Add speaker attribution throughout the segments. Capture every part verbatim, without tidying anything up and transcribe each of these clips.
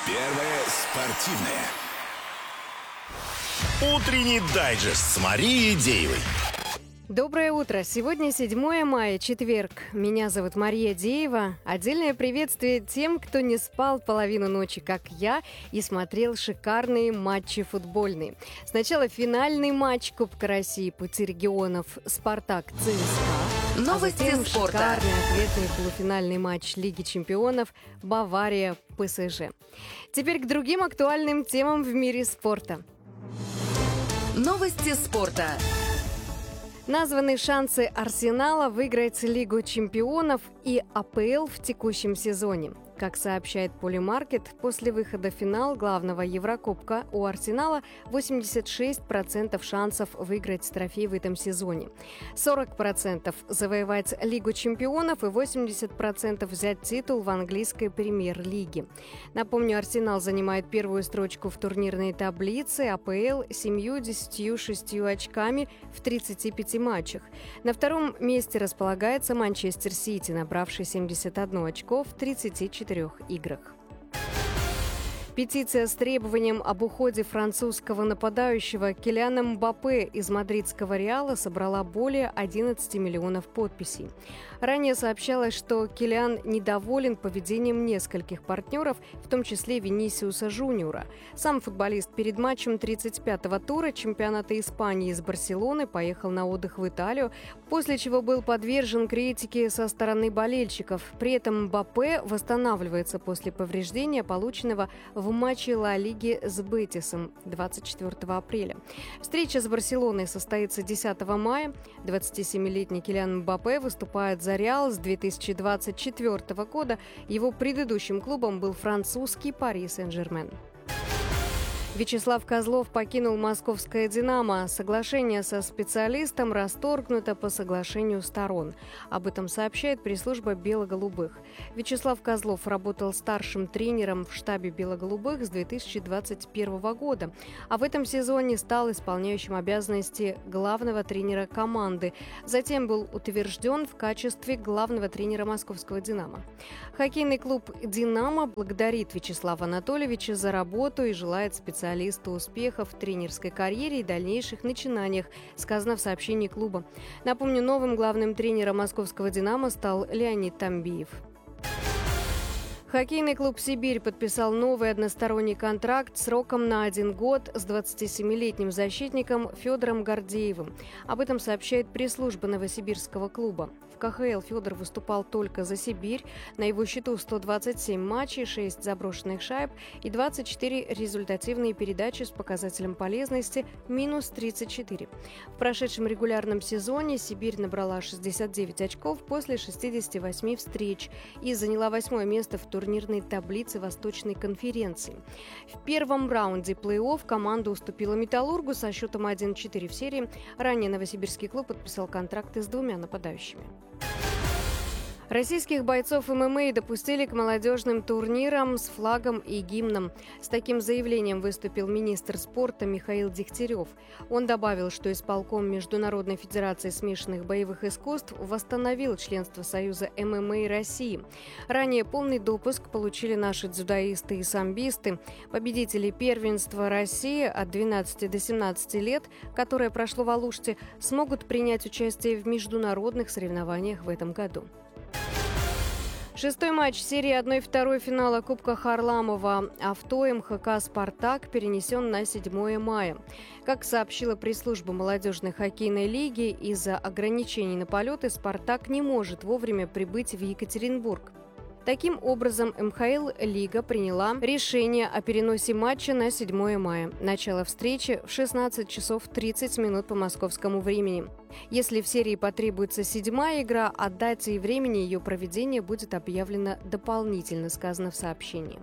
Speaker 1: Первое спортивное. Утренний дайджест с Марией Деевой.
Speaker 2: Доброе утро! Сегодня седьмое мая, четверг. Меня зовут Мария Деева. Отдельное приветствие тем, кто не спал половину ночи, как я, и смотрел шикарные матчи футбольные. Сначала финальный матч Кубка России пути регионов «Спартак-ЦСКА».
Speaker 3: Новости
Speaker 2: а затем
Speaker 3: спорта.
Speaker 2: шикарный ответный полуфинальный матч Лиги чемпионов «Бавария-ПСЖ». Теперь к другим актуальным темам в мире спорта.
Speaker 3: Новости спорта.
Speaker 2: Названы шансы Арсенала выиграть Лигу чемпионов и АПЛ в текущем сезоне. Как сообщает Полимаркет, после выхода в финал главного Еврокубка у Арсенала восемьдесят шесть процентов шансов выиграть трофей в этом сезоне. сорок процентов завоевать Лигу чемпионов и восемьдесят процентов взять титул в английской премьер-лиге. Напомню, Арсенал занимает первую строчку в турнирной таблице АПЛ семью-десятью шестью очками в тридцати пяти матчах. На втором месте располагается Манчестер Сити, набравший семьдесят одно очко в тридцати четырёх играх. Петиция с требованием об уходе французского нападающего Килиана Мбаппе из мадридского Реала собрала более одиннадцати миллионов подписей. Ранее сообщалось, что Килиан недоволен поведением нескольких партнеров, в том числе Винисиуса Жуниора. Сам футболист перед матчем тридцать пятого тура чемпионата Испании из Барселоны поехал на отдых в Италию, после чего был подвержен критике со стороны болельщиков. При этом Мбаппе восстанавливается после повреждения, полученного в в матче Ла Лиги с Бетисом двадцать четвёртого апреля. Встреча с Барселоной состоится десятого мая. двадцатисемилетний Килиан Мбаппе выступает за Реал с две тысячи двадцать четвёртого года. Его предыдущим клубом был французский Пари Сен-Жермен. Вячеслав Козлов покинул московское «Динамо». Соглашение со специалистом расторгнуто по соглашению сторон. Об этом сообщает пресс-служба «Бело-голубых». Вячеслав Козлов работал старшим тренером в штабе «Бело-голубых» с две тысячи двадцать первого года, а в этом сезоне стал исполняющим обязанности главного тренера команды. Затем был утвержден в качестве главного тренера московского «Динамо». Хоккейный клуб «Динамо» благодарит Вячеслава Анатольевича за работу и желает специалисту специалисту успехов в тренерской карьере и дальнейших начинаниях, сказано в сообщении клуба. Напомню, новым главным тренером московского «Динамо» стал Леонид Тамбиев. Хоккейный клуб «Сибирь» подписал новый односторонний контракт сроком на один год с двадцатисемилетним защитником Федором Гордеевым. Об этом сообщает пресс-служба новосибирского клуба. В ка ха эл Федор выступал только за «Сибирь». На его счету сто двадцать семь матчей, шесть заброшенных шайб и двадцать четыре результативные передачи с показателем полезности минус тридцать четыре. В прошедшем регулярном сезоне «Сибирь» набрала шестьдесят девять очков после шестидесяти восьми встреч и заняла восьмое место в турнире. турнирной таблицы Восточной конференции. В первом раунде плей-офф команда уступила «Металлургу» со счетом один четыре в серии. Ранее новосибирский клуб подписал контракты с двумя нападающими. Российских бойцов эм эм а допустили к молодежным турнирам с флагом и гимном. С таким заявлением выступил министр спорта Михаил Дегтярев. Он добавил, что исполком Международной федерации смешанных боевых искусств восстановил членство Союза эм эм а России. Ранее полный допуск получили наши дзюдоисты и самбисты. Победители первенства России от двенадцати до семнадцати лет, которое прошло в Алуште, смогут принять участие в международных соревнованиях в этом году. Шестой матч серии один два финала Кубка Харламова «Авто» эм ха ка «Спартак» перенесен на седьмое мая. Как сообщила пресс-служба молодежной хоккейной лиги, из-за ограничений на полеты «Спартак» не может вовремя прибыть в Екатеринбург. Таким образом, эм ха эл-лига приняла решение о переносе матча на седьмое мая. Начало встречи в шестнадцать часов тридцать минут по московскому времени. Если в серии потребуется седьмая игра, о дате и времени ее проведения будет объявлено дополнительно, сказано в сообщении.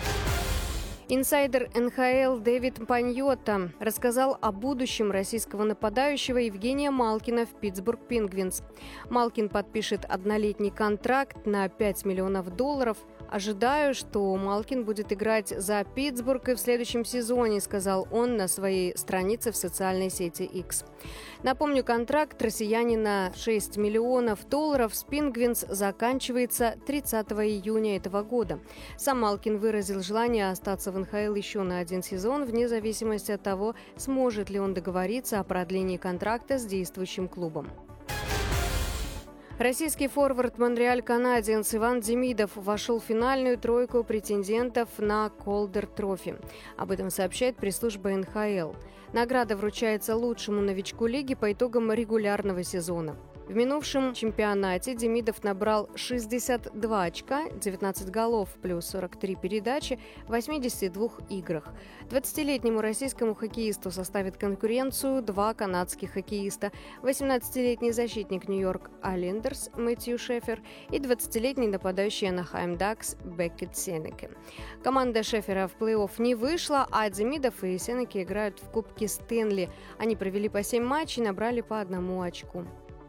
Speaker 2: Инсайдер эн ха эл Дэвид Паньотта рассказал о будущем российского нападающего Евгения Малкина в Питтсбург Пингвинз. Малкин подпишет однолетний контракт на пять миллионов долларов. «Ожидаю, что Малкин будет играть за Питтсбург и в следующем сезоне», сказал он на своей странице в социальной сети X. Напомню, контракт россиянина шесть миллионов долларов с Пингвинс заканчивается тридцатого июня этого года. Сам Малкин выразил желание остаться в эн ха эл еще на один сезон, вне зависимости от того, сможет ли он договориться о продлении контракта с действующим клубом. Российский форвард Монреаль Канадиенс Иван Демидов вошел в финальную тройку претендентов на Колдер Трофи. Об этом сообщает пресс-служба эн ха эл. Награда вручается лучшему новичку лиги по итогам регулярного сезона. В минувшем чемпионате Демидов набрал шестьдесят два очка, девятнадцать голов плюс сорок три передачи в восьмидесяти двух играх. двадцатилетнему российскому хоккеисту составит конкуренцию два канадских хоккеиста: восемнадцатилетний защитник Нью-Йорк Айлендерс Мэтью Шефер и двадцатилетний нападающий Анахайм Дакс Беккет Сенеке. Команда Шефера в плей-офф не вышла, а Демидов и Сенеке играют в Кубке Стэнли. Они провели по семь матчей и набрали по одному очку.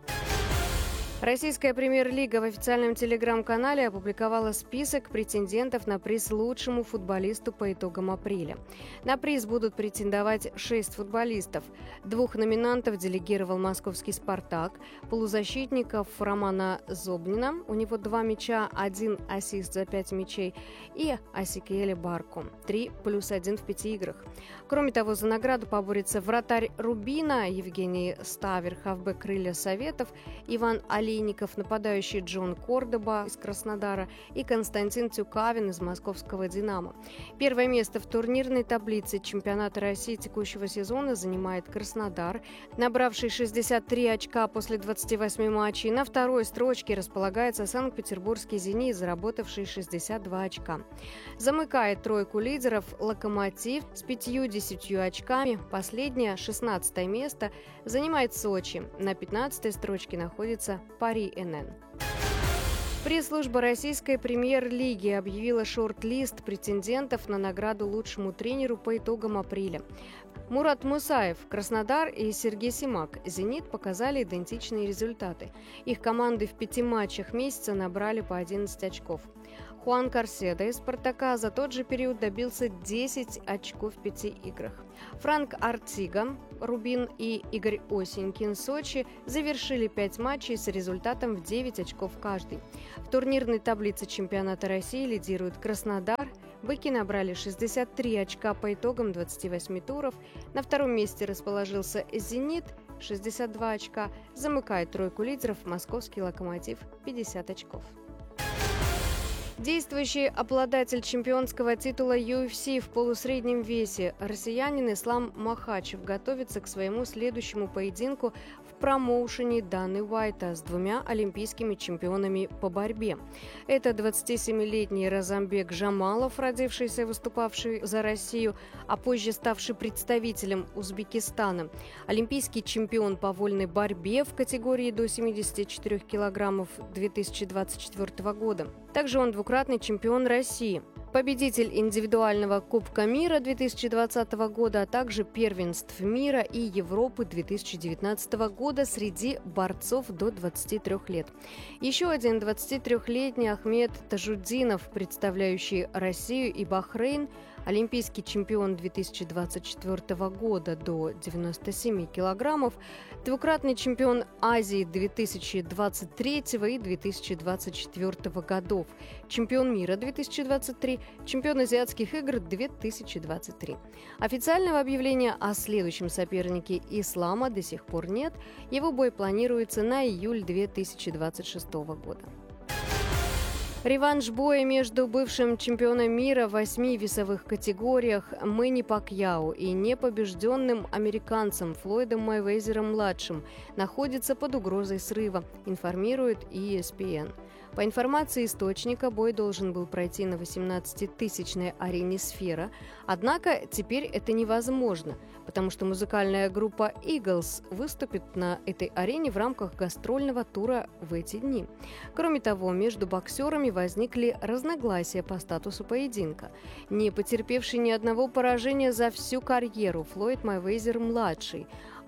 Speaker 2: Российская премьер-лига в официальном телеграм-канале опубликовала список претендентов на приз лучшему футболисту по итогам апреля. На приз будут претендовать шесть футболистов. Двух номинантов делегировал московский «Спартак», полузащитников Романа Зобнина, у него два мяча, один ассист за пять мячей, и Асикеля Барку, три плюс один в пяти играх. Кроме того, за награду поборется вратарь «Рубина» Евгений Ставер, хавбэк «Крылья Советов», Иван Али Олейников, нападающий Джон Кордоба из Краснодара и Константин Тюкавин из московского «Динамо». Первое место в турнирной таблице чемпионата России текущего сезона занимает Краснодар, набравший шестьдесят три очка после двадцати восьми матчей. На второй строчке располагается Санкт-Петербургский «Зенит», заработавший шестьдесят два очка. Замыкает тройку лидеров «Локомотив» с пятьюдесятью очками. Последнее, шестнадцатое место, занимает Сочи. На пятнадцатой строчке находится Пари эн эн. Пресс-служба российской премьер-лиги объявила шорт-лист претендентов на награду лучшему тренеру по итогам апреля. Мурат Мусаев, Краснодар, и Сергей Симак, «Зенит», показали идентичные результаты. Их команды в пяти матчах месяца набрали по одиннадцать очков. Хуан Карседа из «Спартака» за тот же период добился десять очков в пяти играх. Франк Артига, Рубин, и Игорь Осенькин, Сочи, завершили пять матчей с результатом в девять очков каждый. В турнирной таблице чемпионата России лидирует Краснодар. Быки набрали шестьдесят три очка по итогам двадцати восьми туров. На втором месте расположился «Зенит» – шестьдесят два очка. Замыкает тройку лидеров московский «Локомотив» – пятьдесят очков. Действующий обладатель чемпионского титула ю эф си в полусреднем весе россиянин Ислам Махачев готовится к своему следующему поединку в промоушене Даны Уайта с двумя олимпийскими чемпионами по борьбе. Это двадцатисемилетний Разамбек Жамалов, родившийся и выступавший за Россию, а позже ставший представителем Узбекистана, олимпийский чемпион по вольной борьбе в категории до семидесяти четырёх килограммов две тысячи двадцать четвёртого года. Также он двукратный чемпион России, победитель индивидуального Кубка мира две тысячи двадцатого года, а также первенств мира и Европы две тысячи девятнадцатого года среди борцов до двадцати трёх лет. Еще один двадцатитрёхлетний Ахмед Тажуддинов, представляющий Россию и Бахрейн, олимпийский чемпион две тысячи двадцать четвёртого года до девяноста семи килограммов, двукратный чемпион Азии две тысячи двадцать третьего и две тысячи двадцать четвёртого годов, чемпион мира две тысячи двадцать три, чемпион азиатских игр две тысячи двадцать три. Официального объявления о следующем сопернике Ислама до сих пор нет. Его бой планируется на июль две тысячи двадцать шестого года. Реванш боя между бывшим чемпионом мира в восьми весовых категориях Мэнни Пакьяо и непобежденным американцем Флойдом Мейвезером-младшим находится под угрозой срыва, информирует и эс пи эн. По информации источника, бой должен был пройти на восемнадцатитысячной арене «Сфера», однако теперь это невозможно, потому что музыкальная группа Eagles выступит на этой арене в рамках гастрольного тура в эти дни. Кроме того, между боксерами возникли разногласия по статусу поединка. Не потерпевший ни одного поражения за всю карьеру Флойд Мейвезер-младший,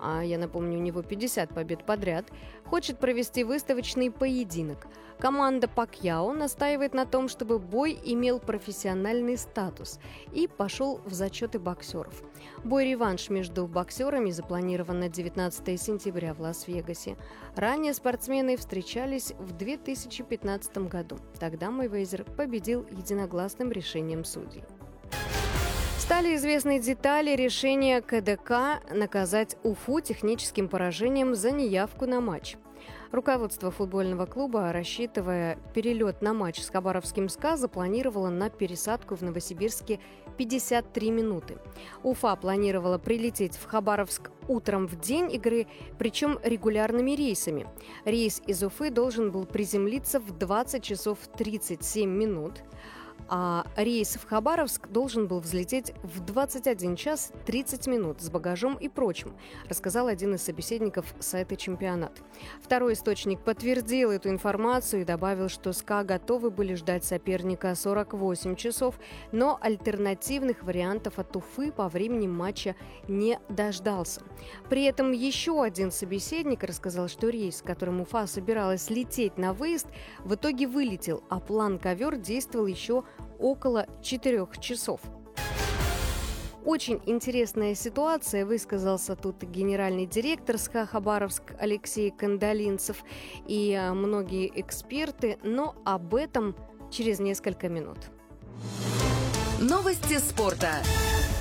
Speaker 2: а я напомню, у него пятьдесят побед подряд, хочет провести выставочный поединок. Команда Пакьяо настаивает на том, чтобы бой имел профессиональный статус и пошел в зачеты боксеров. Бой-реванш между боксерами запланирован на девятнадцатого сентября в Лас-Вегасе. Ранее спортсмены встречались в две тысячи пятнадцатом году. Тогда Мейвезер победил единогласным решением судей. Стали известны детали решения ка дэ ка наказать Уфу техническим поражением за неявку на матч. Руководство футбольного клуба, рассчитывая перелет на матч с хабаровским СКА, запланировало на пересадку в Новосибирске пятьдесят три минуты. Уфа планировала прилететь в Хабаровск утром в день игры, причем регулярными рейсами. Рейс из Уфы должен был приземлиться в двадцать часов тридцать семь минут, а рейс в Хабаровск должен был взлететь в двадцать один час тридцать минут с багажом и прочим, рассказал один из собеседников сайта «Чемпионат». Второй источник подтвердил эту информацию и добавил, что СКА готовы были ждать соперника сорок восемь часов, но альтернативных вариантов от Уфы по времени матча не дождался. При этом еще один собеседник рассказал, что рейс, которым Уфа собиралась лететь на выезд, в итоге вылетел, а план «Ковер» действовал еще около четырех часов. Очень интересная ситуация, высказался тут генеральный директор СКА Хабаровск Алексей Кандалинцев и многие эксперты, но об этом через несколько минут.
Speaker 3: Новости спорта.